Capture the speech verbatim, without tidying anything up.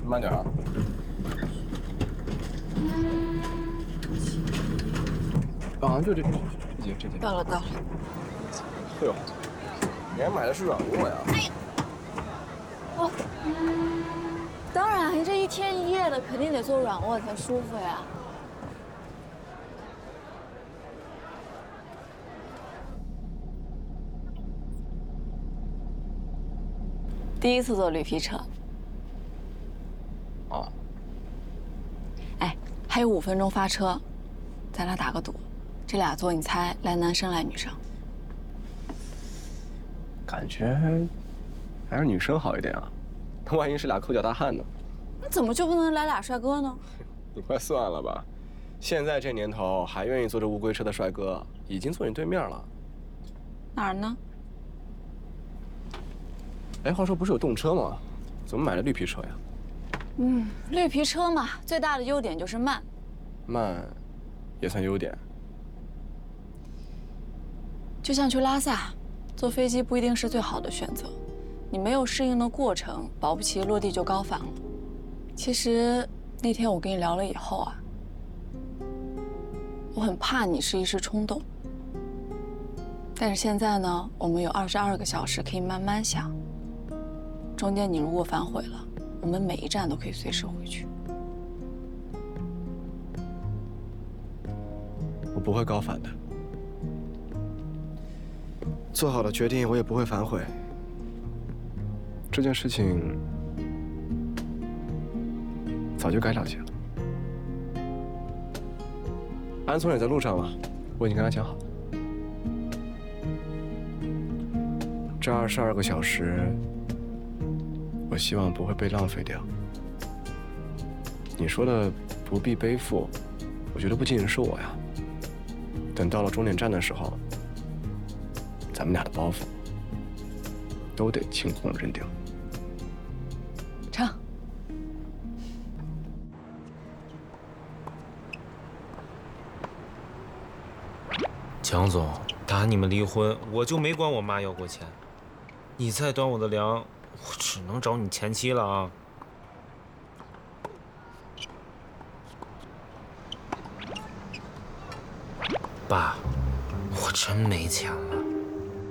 慢点啊。啊，就这这这节这节。 到了到了。 哎呦，你还买的是软卧呀？哎呀， 哦，当然，这一天一夜的肯定得坐软卧才舒服呀。第一次坐绿皮车。 啊。 哎，还有五分钟发车，咱俩打个赌，这俩座你猜来男生来女生？ 感觉还是女生好一点啊，那万一是俩抠脚大汉呢？ 那怎么就不能来俩帅哥呢？ 你快算了吧，现在这年头还愿意坐着乌龟车的帅哥，已经坐你对面了。 哪儿呢？ 哎，话说不是有动车吗？怎么买了绿皮车呀？ 嗯，绿皮车嘛，最大的优点就是慢。 慢，也算优点。 就像去拉萨，坐飞机不一定是最好的选择，你没有适应的过程，保不齐落地就高反了。其实那天我跟你聊了以后啊，我很怕你是一时冲动。但是现在呢，我们有二十二个小时可以慢慢想。中间你如果反悔了，我们每一站都可以随时回去。 我不会高反的，做好了决定我也不会反悔。这件事情早就该了结了。安聪也在路上了，我已经跟他讲好了。这二十二个小时，我希望不会被浪费掉。你说的不必背负，我觉得不仅仅是我呀。等到了终点站的时候，咱们俩的包袱都得清空扔掉。 成。 蒋总，打你们离婚，我就没管我妈要过钱。你再端我的粮，我只能找你前妻了啊！爸，我真没钱了。